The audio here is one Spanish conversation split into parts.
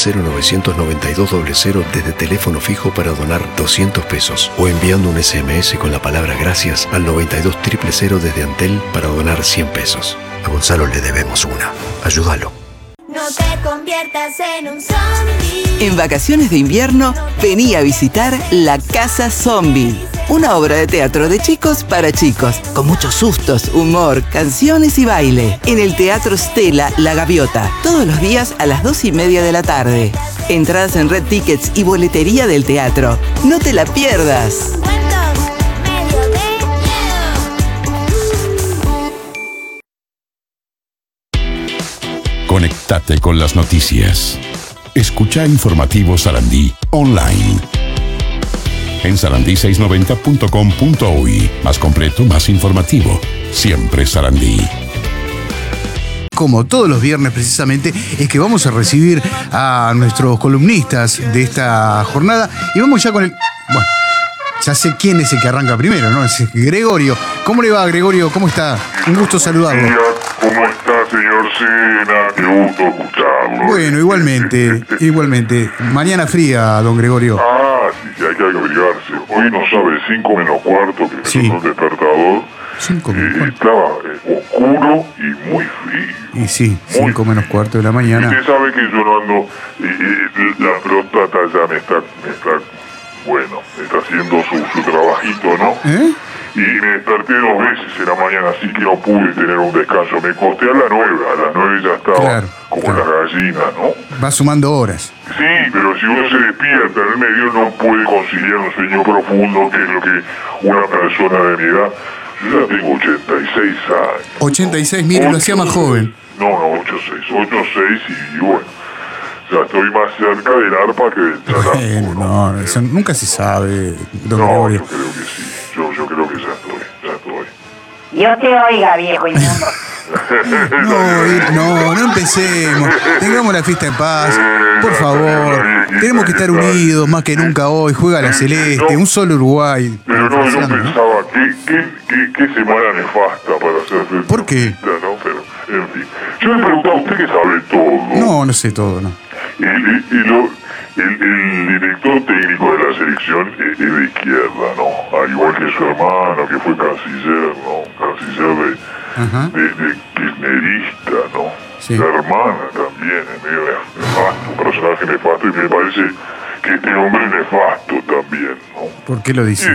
09200 desde teléfono fijo para donar 200 pesos o enviando un SMS con la palabra gracias al 92000 desde Antel para donar 100 pesos. A Gonzalo le debemos una. Ayúdalo. No te conviertas en un zombie. En vacaciones de invierno, vení a visitar La Casa Zombie. Una obra de teatro de chicos para chicos, con muchos sustos, humor, canciones y baile. En el Teatro Stella La Gaviota, todos los días a las 2:30 de la tarde. Entradas en Red Tickets y boletería del teatro. ¡No te la pierdas! Conectate con las noticias. Escucha Informativo Sarandí online. En sarandí690.com.uy. Más completo, más informativo. Siempre Sarandí. Como todos los viernes precisamente, es que vamos a recibir a nuestros columnistas de esta jornada. Y vamos ya con el... Bueno, ya sé quién es el que arranca primero, ¿no? Es Gregorio. ¿Cómo le va, Gregorio? ¿Cómo está? Un gusto saludarlo. ¿Cómo está, señor Sena? Qué gusto escucharlo. Bueno, igualmente. Mañana fría, don Gregorio. Sí, hay que abrigarse. Hoy no sabe, 5 menos cuarto, que Sí. es un despertador. 5 menos cuarto. Estaba oscuro y muy frío. Y sí, 5 menos cuarto de la mañana. Usted sabe que yo no ando... la próstata ya me está haciendo su trabajito, ¿no? ¿Eh? Y me desperté 2 veces en la mañana, así que no pude tener un descanso. Me acosté a las 9 ya estaba como la gallina, ¿no? Va sumando horas. Sí, pero si uno se despierta en el medio no puede conciliar un sueño profundo, que es lo que una persona de mi edad... Yo ya tengo 86 años. 86, mire, lo hacía más joven. No, 86 y bueno, ya estoy más cerca del arpa que del charango. Bueno, no, eso nunca se sabe, don No, Gregorio. yo creo que sí, yo creo que ya estoy. Dios te oiga, viejo inmundo. No empecemos. Tengamos la fiesta en paz, por favor. Tenemos que estar unidos más que nunca hoy. Juega la Celeste, un solo Uruguay. Pero no, yo pensaba, ¿qué semana nefasta para hacer... ¿Por qué? No, pero, en fin. Yo le preguntaba a usted que sabe todo. No sé todo, no. El director técnico de la selección es de izquierda, ¿no? Al igual que su hermano, que fue canciller, ¿no? Canciller de kirchnerista, ¿no? Sí. La hermana también es medio nefasto, un personaje nefasto, y me parece que este hombre es nefasto también, ¿no? ¿Por qué lo dice?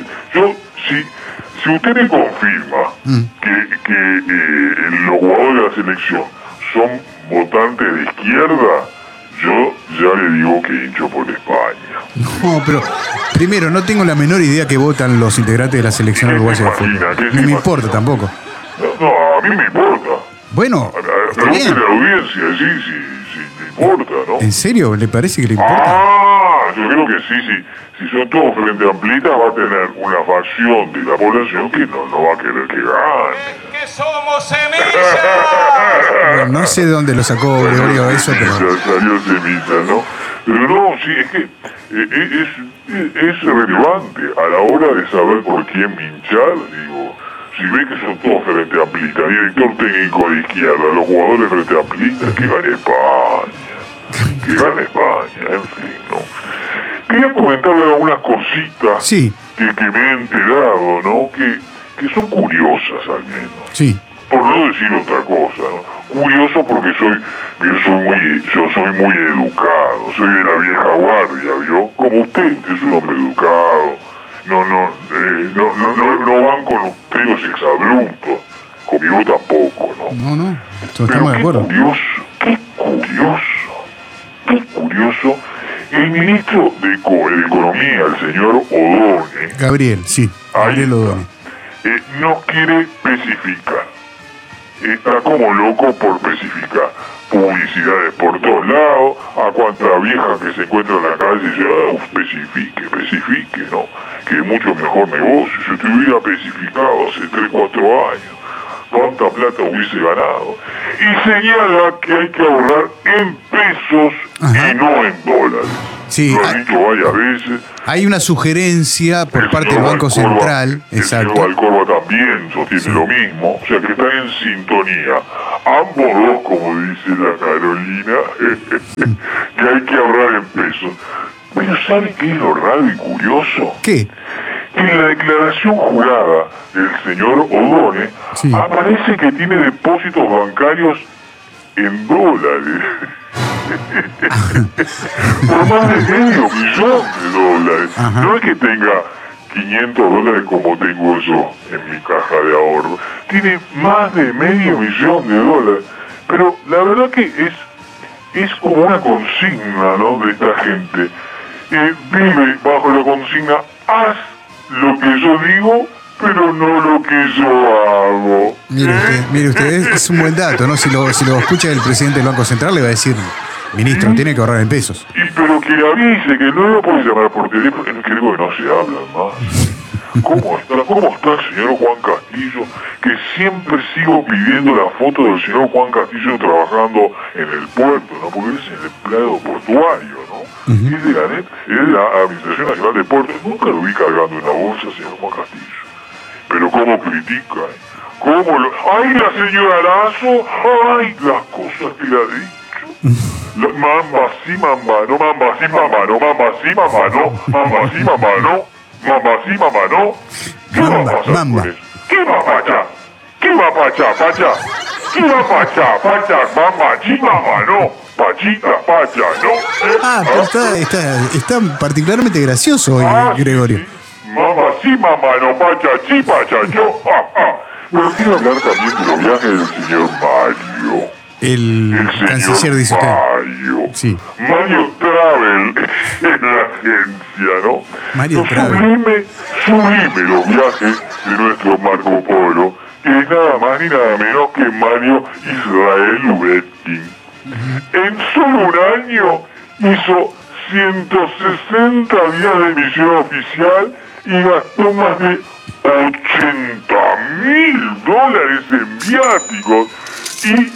Si usted me confirma que los jugadores de la selección son votantes de izquierda, yo ya le digo que hincho por España. No, pero primero, no tengo la menor idea que votan los integrantes de la selección uruguaya de fútbol. Ni me importa tampoco. No, a mí me importa. Bueno, está Pregúntele bien. a la audiencia, sí, si le importa, ¿no? ¿En serio? ¿Le parece que le importa? Yo creo que sí. Si son todos frente amplitas, va a tener una facción de la población que no va a querer que gane. ¡Que somos semillas! Bueno, no sé de dónde lo sacó Gregorio eso, pero... Salió semilla, ¿no? Pero no, sí, es que es relevante a la hora de saber por quién hinchar, digo. Si ve que son todos frente amplita, director técnico de izquierda, los jugadores frente amplita, que gane España, en fin, ¿no? Quería comentarle algunas cositas que me he enterado, ¿no? Que son curiosas al menos. Sí. Por no decir otra cosa, ¿no? Curioso porque yo soy muy educado, soy de la vieja guardia, ¿vio? Como usted es un hombre educado. No van con usted los exabruptos. Conmigo tampoco, ¿no? No, estamos de acuerdo. Qué curioso. El ministro de Economía, el señor Odone. Gabriel Odone. No quiere especificar. Está como loco por especificar. Publicidades por todos lados, a cuanta vieja que se encuentra en la calle dice, especifique, ¿no? Que es mucho mejor negocio. Si usted hubiera especificado hace 3-4 años, cuánta plata hubiese ganado. Y señala que hay que ahorrar en pesos y no en dólares. Sí, lo ha dicho varias veces. hay una sugerencia por El parte del señor Banco Valcorba- Central, El exacto. señor Valcorba también sostiene lo mismo, o sea que están en sintonía. Ambos dos, como dice la Carolina, que hay que ahorrar en pesos. Pero ¿sabe qué es lo raro y curioso? ¿Qué? Que en la declaración jurada del señor Odone Sí. aparece que tiene depósitos bancarios en dólares. Por más de $500,000. Ajá. No es que tenga $500 como tengo yo en mi caja de ahorro. Tiene más de $500,000. Pero la verdad que es como una consigna, ¿no? De esta gente. Vive bajo la consigna, haz lo que yo digo, pero no lo que yo hago. Mire usted, es un buen dato, ¿no? Si lo escucha el presidente del Banco Central, le va a decir, ministro, tiene que ahorrar en pesos. Pero que le avise, que no lo puede llamar por teléfono, es que digo que no se hablan más. ¿Cómo está el señor Juan Castillo? Que siempre sigo pidiendo la foto del señor Juan Castillo trabajando en el puerto, ¿no? Porque él es el empleado portuario, ¿no? Es de la Administración Nacional de Puertos. Nunca lo vi cargando en la bolsa, señor Juan Castillo. Pero cómo critica, ¿eh? ¿Cómo lo...? ¡Ay, la señora Lazo! ¡Ay, las cosas que le ha dicho! Mamba sí, mamba no, mamba sí, mamba no, mamba sí, mamba no, mamba sí, mamba no, mamba sí, mamba no. ¿Qué va a pasar Mamba. con eso? ¿Qué va, pacha? ¿Qué va, pacha, pacha? ¿Qué va, pacha, pacha? Mamba sí, mamba no, pachita, pacha, ¿no? Ah, pero está particularmente gracioso hoy, Gregorio. Sí. Mamba sí, mamba no, pacha, sí, pacha, yo. Pero quiero hablar también de los viajes del señor Mario. El El canciller, señor dice usted. Mario. Sí. Mario Travel en la agencia, ¿no? Mario Lo Travel. sublime los viajes de nuestro Marco Polo, que es nada más ni nada menos que Mario Israel Betting. En solo un año hizo 160 días de emisión oficial y gastó más de $80,000 en viáticos y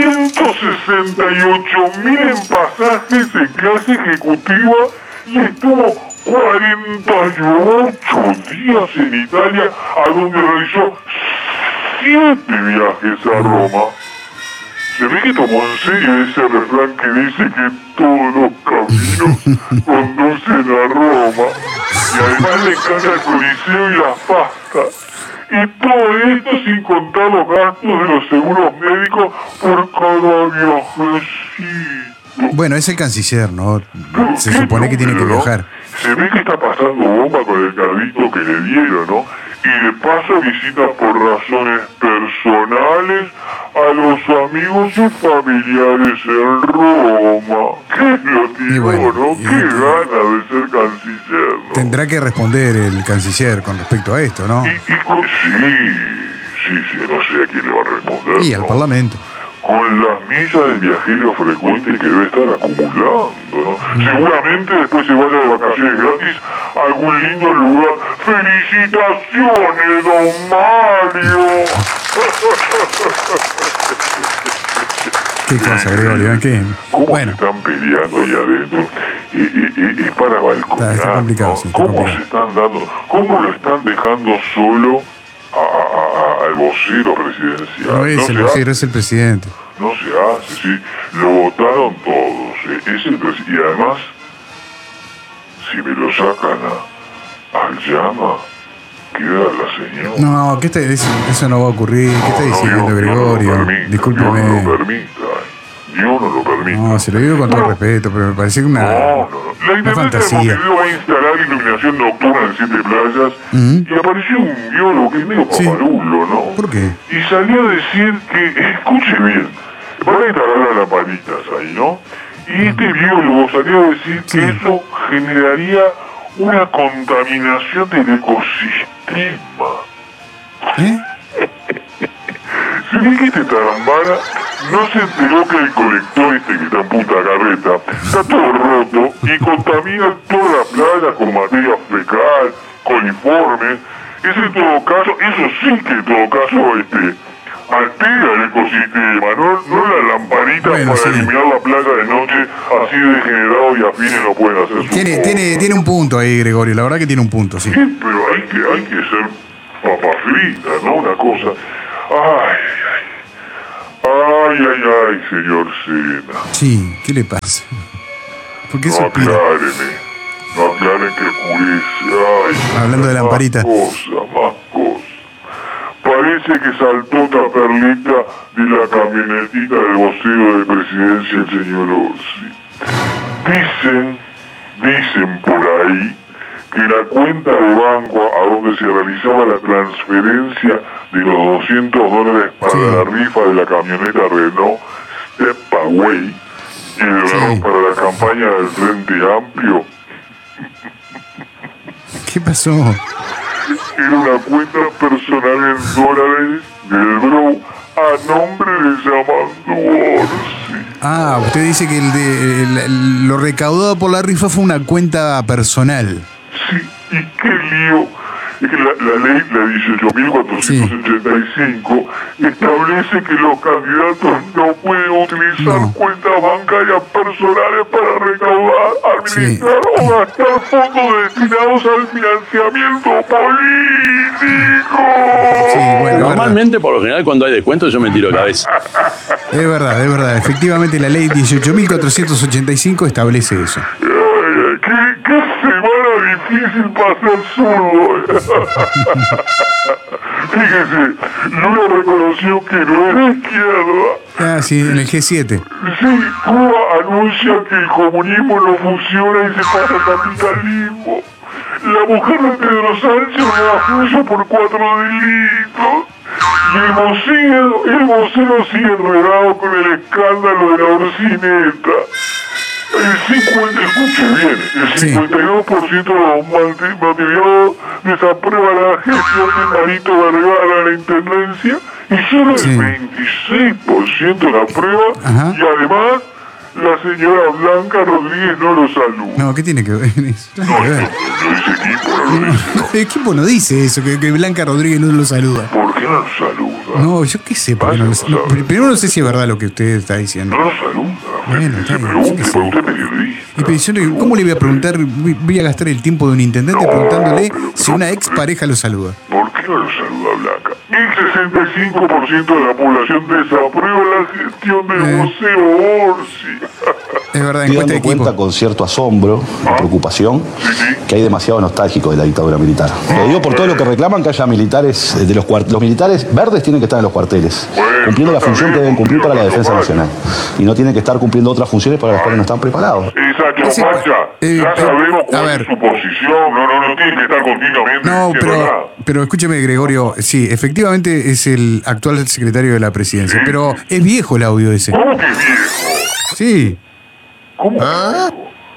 168,000 en pasajes en clase ejecutiva y estuvo 48 días en Italia, a donde realizó 7 viajes a Roma. Se ve que tomó en serio ese refrán que dice que todos los caminos conducen a Roma. Y además le encanta el Coliseo y las pastas. Y todo esto sin contar los gastos de los seguros médicos por cada viajecito. Bueno, es el canciller, ¿no? Pero Se qué supone que tiene que número, ¿no? viajar. Se ve que está pasando bomba con el carrito que le dieron, ¿no? Y de paso visita por razones personales a los amigos y familiares en Roma. ¿Qué lo digo, Y bueno, no? y- Qué gana de ser canciller, ¿no? Tendrá que responder el canciller con respecto a esto, ¿no? Sí, no sé a quién le va a responder. Y al ¿no? Parlamento. Con las millas del viajero frecuente que debe estar acumulando, ¿no? Seguramente después se vaya de vacaciones gratis a algún lindo lugar. ¡Felicitaciones, don Mario! ¿Qué cosa, Gregorio? ¿Qué? ¿Cómo Bueno, se están peleando ahí adentro? Y para balconear, Está complicado, ¿no? sí, está ¿Cómo complicado. se están dando? ¿Cómo lo están dejando solo al vocero presidencial? no es ¿No el se vocero, es el presidente. No se hace, sí. Lo votaron todos. Es el y además, si me lo sacan al llama, queda la señora. No, eso no va a ocurrir. ¿Qué está diciendo, Gregorio? Discúlpeme. Dios no lo permita. Dios no lo permite. No, se lo digo con todo respeto, pero me parece que No. una La Intendencia de fantasía. Montevideo va a instalar iluminación nocturna en 7 playas y apareció un biólogo que es medio Sí. paparulo, ¿no? ¿Por qué? Y salió a decir que, escuche bien, van a instalar las lamparitas ahí, ¿no? Y este biólogo salió a decir que eso generaría una contaminación del ecosistema. ¿Eh? Se ve que este tarambana no se enteró que el colector que está en Punta Carreta está todo roto y contamina toda la playa con materia fecal, coliformes. Eso sí que en todo caso, altera el ecosistema, no la lamparita Bueno, para sí. eliminar la plaga de noche, así degenerados y afines no pueden hacer su Tiene un punto ahí, Gregorio. La verdad que tiene un punto, sí. Sí, pero hay que ser papa frita, ¿no? Una cosa. Ay, señor Sena. Sí, ¿qué le pasa? ¿Por qué No suspira? aclaren que oscurece. Ay, Hablando de lamparita. Más cosas. Parece que saltó otra perlita de la camionetita del vocero de presidencia, el señor Orsi. Dicen por ahí que la cuenta de banco a donde se realizaba la transferencia de los $200 para Sí. la rifa de la camioneta Renault Stepaway y el valor para la campaña del Frente Amplio ¿Qué pasó? era una cuenta personal en dólares del Bro a nombre de Yamandu Orsi. Ah, usted dice que lo recaudado por la rifa fue una cuenta personal. Sí, y qué lío. Es que la ley, la 18.485, establece que los candidatos no pueden utilizar cuentas bancarias personales para recaudar, administrar o gastar fondos destinados al financiamiento político. Sí, bueno, Normalmente, por lo general, cuando hay descuentos, yo me tiro cabeza. es verdad. Efectivamente, la ley 18.485 establece eso. Qué semana difícil para ser zurdo. Fíjese, Lula reconoció que no es de izquierda. Ah, sí, en el G7. Sí, Cuba anuncia que el comunismo no funciona y se pasa al capitalismo. La mujer de Pedro Sánchez me da juicio por 4 delitos. Y el vocero sigue enredado con el escándalo de la orcineta. Escuche bien, el 52% de los materiales desaprueba la gestión de Marito Vergara en la intendencia y solo el 26% la aprueba. Ajá. Y además la señora Blanca Rodríguez no lo saluda. No, ¿qué tiene que ver eso? No, lo dice equipo, El equipo no dice eso, que Blanca Rodríguez no lo saluda. ¿Por qué no lo saluda? No, yo qué sé, porque no lo sé. Primero no sé si es verdad lo que usted está diciendo. No lo saluda. Bueno, está bien, Pregunte, yo qué sé. porque usted es periodista. Y pero ¿cómo le voy a preguntar? Voy a gastar el tiempo de un intendente preguntándole si una ex pareja lo saluda. ¿Por qué no lo saluda Blanca? El 65% de la población desaprueba la gestión del vocero Orsi. Es verdad, Estoy encuesta de dando cuenta equipo. con cierto asombro y preocupación que hay demasiado nostálgico de la dictadura militar. Lo digo por todo lo que reclaman que haya militares de los cuarteles. Los militares verdes tienen que estar en los cuarteles, cumpliendo la función que deben cumplir para la defensa nacional. Y no tienen que estar cumpliendo otras funciones para las cuales no están preparados. Esa chopacha, ya sabemos cuál es su posición. No tiene que estar continuamente No, diciendo nada. pero escúcheme, Gregorio. Sí, efectivamente es el actual secretario de la presidencia. Pero es viejo el audio ese. ¿Cómo que viejo? Sí. ¿Cómo que viejo?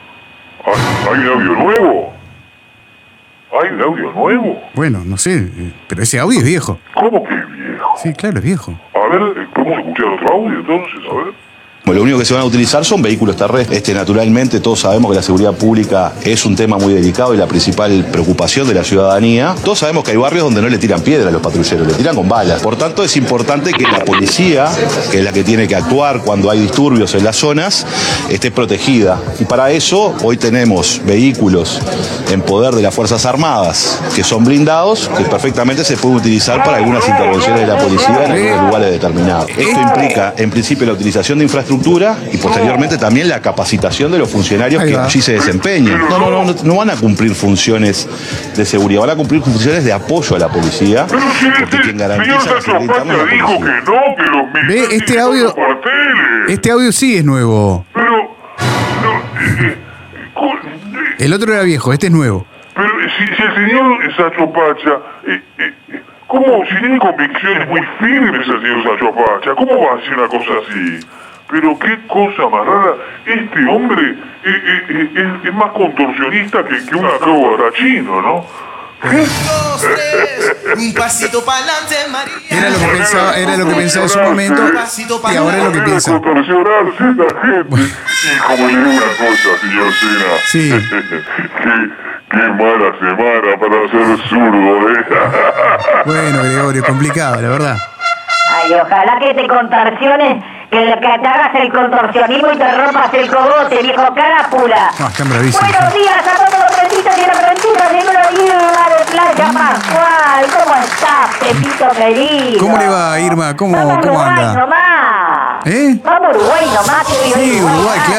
¿Hay un audio nuevo? ¿Hay un audio nuevo? Bueno, no sé, pero ese audio es viejo. ¿Cómo que viejo? Sí, claro, es viejo. A ver, ¿podemos escuchar otro audio entonces? A ver. Bueno, lo único que se van a utilizar son vehículos terrestres. Naturalmente, todos sabemos que la seguridad pública es un tema muy delicado y la principal preocupación de la ciudadanía. Todos sabemos que hay barrios donde no le tiran piedra a los patrulleros, le tiran con balas. Por tanto, es importante que la policía, que es la que tiene que actuar cuando hay disturbios en las zonas, esté protegida. Y para eso, hoy tenemos vehículos en poder de las Fuerzas Armadas, que son blindados, que perfectamente se pueden utilizar para algunas intervenciones de la policía en algunos lugares determinados. Esto implica, en principio, la utilización de infraestructura y posteriormente también la capacitación de los funcionarios que allí se desempeñen. No van a cumplir funciones de seguridad, van a cumplir funciones de apoyo a la policía, porque quien garantiza la seguridad interna es la dijo policía. que no, que los militares Ve, este audio. los cuarteles. Este audio sí es nuevo. Pero, El otro era viejo, este es nuevo. pero si el señor Sacho Pacha, ¿cómo? Si tiene convicciones muy firmes el señor Sacho Pacha, ¿cómo va a hacer una cosa así? Pero qué cosa más rara, este hombre es más contorsionista que un acrobatachino, ¿no? Un pasito para adelante, María. Era lo que pensaba en su momento y ahora es lo que piensa. Contorsionarse la gente. Y como le digo una cosa, señor Sena. Sí. Qué mala semana para ser zurdo, Bueno, Gregorio, complicado, la verdad. Ay, y ojalá que te contorsiones, que te hagas el contorsionismo y te rompas el cogote, viejo carapula. No, están bravísimos. Buenos días a todos los rentitos y las rentitas de Irma de Playa Pascual. ¿Cómo estás, Pepito querido? ¿Cómo le va, Irma? ¿Cómo Vamos a Uruguay anda? nomás. ¿Eh? Vamos a Uruguay nomás. Sí, Uruguay, claro.